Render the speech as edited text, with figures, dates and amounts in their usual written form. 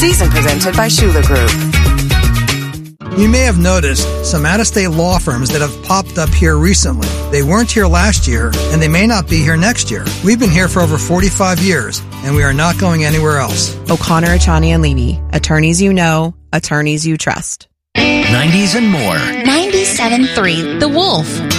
Season presented by Schuler Group. You may have noticed some out-of-state law firms that have popped up here recently. They weren't here last year, and they may not be here next year. We've been here for over 45 years, and we are not going anywhere else. O'Connor, Achani, and Levy. Attorneys you know, attorneys you trust. 90s and more. 97.3 The Wolf.